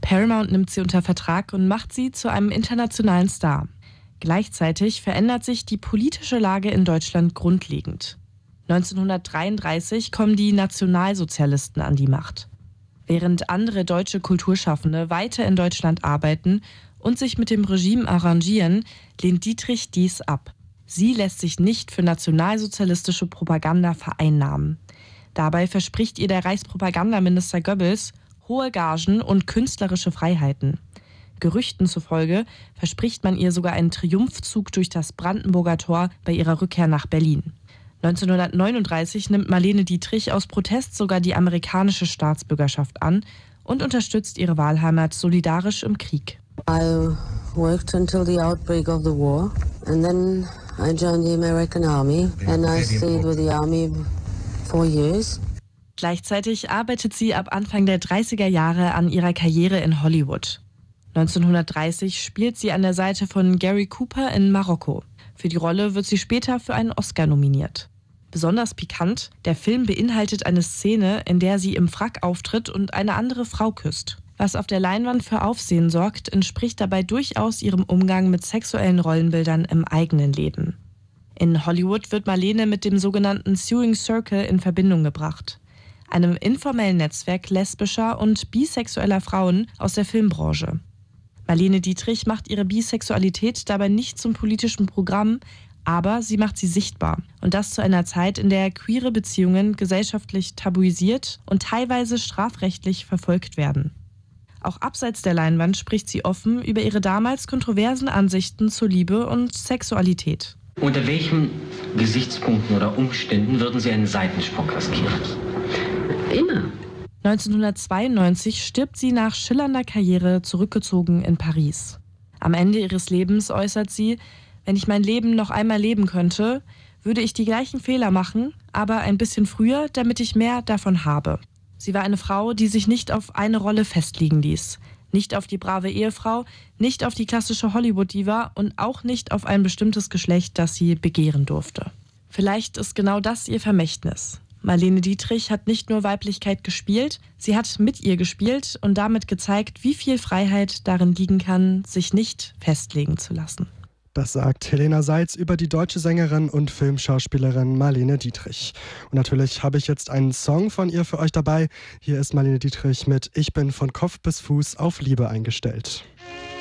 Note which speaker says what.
Speaker 1: Paramount nimmt sie unter Vertrag und macht sie zu einem internationalen Star. Gleichzeitig verändert sich die politische Lage in Deutschland grundlegend. 1933 kommen die Nationalsozialisten an die Macht. Während andere deutsche Kulturschaffende weiter in Deutschland arbeiten und sich mit dem Regime arrangieren, lehnt Dietrich dies ab. Sie lässt sich nicht für nationalsozialistische Propaganda vereinnahmen. Dabei verspricht ihr der Reichspropagandaminister Goebbels hohe Gagen und künstlerische Freiheiten. Gerüchten zufolge verspricht man ihr sogar einen Triumphzug durch das Brandenburger Tor bei ihrer Rückkehr nach Berlin. 1939 nimmt Marlene Dietrich aus Protest sogar die amerikanische Staatsbürgerschaft an und unterstützt ihre Wahlheimat solidarisch im Krieg.
Speaker 2: I worked until the outbreak of the war and then I joined the American Army and I stayed with the Army 4 years.
Speaker 1: Gleichzeitig arbeitet sie ab Anfang der 30er Jahre an ihrer Karriere in Hollywood. 1930 spielt sie an der Seite von Gary Cooper in Marokko. Für die Rolle wird sie später für einen Oscar nominiert. Besonders pikant, der Film beinhaltet eine Szene, in der sie im Frack auftritt und eine andere Frau küsst. Was auf der Leinwand für Aufsehen sorgt, entspricht dabei durchaus ihrem Umgang mit sexuellen Rollenbildern im eigenen Leben. In Hollywood wird Marlene mit dem sogenannten Sewing Circle in Verbindung gebracht, einem informellen Netzwerk lesbischer und bisexueller Frauen aus der Filmbranche. Marlene Dietrich macht ihre Bisexualität dabei nicht zum politischen Programm, aber sie macht sie sichtbar. Und das zu einer Zeit, in der queere Beziehungen gesellschaftlich tabuisiert und teilweise strafrechtlich verfolgt werden. Auch abseits der Leinwand spricht sie offen über ihre damals kontroversen Ansichten zur Liebe und Sexualität.
Speaker 3: Unter welchen Gesichtspunkten oder Umständen würden Sie einen Seitensprung riskieren?
Speaker 2: Immer.
Speaker 1: 1992 stirbt sie nach schillernder Karriere zurückgezogen in Paris. Am Ende ihres Lebens äußert sie: Wenn ich mein Leben noch einmal leben könnte, würde ich die gleichen Fehler machen, aber ein bisschen früher, damit ich mehr davon habe. Sie war eine Frau, die sich nicht auf eine Rolle festlegen ließ. Nicht auf die brave Ehefrau, nicht auf die klassische Hollywood-Diva und auch nicht auf ein bestimmtes Geschlecht, das sie begehren durfte. Vielleicht ist genau das ihr Vermächtnis. Marlene Dietrich hat nicht nur Weiblichkeit gespielt, sie hat mit ihr gespielt und damit gezeigt, wie viel Freiheit darin liegen kann, sich nicht festlegen zu lassen.
Speaker 4: Das sagt Helena Seitz über die deutsche Sängerin und Filmschauspielerin Marlene Dietrich. Und natürlich habe ich jetzt einen Song von ihr für euch dabei. Hier ist Marlene Dietrich mit Ich bin von Kopf bis Fuß auf Liebe eingestellt.